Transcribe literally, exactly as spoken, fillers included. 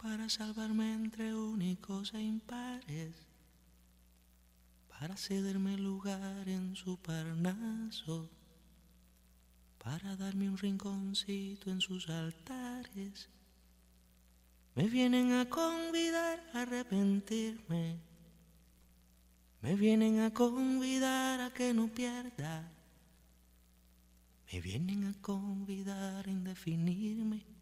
para salvarme entre únicos e impares, para cederme lugar en su Parnaso, para darme un rinconcito en sus altares. Me vienen a convidar a arrepentirme, me vienen a convidar a que no pierda, me vienen a convidar a indefinirme.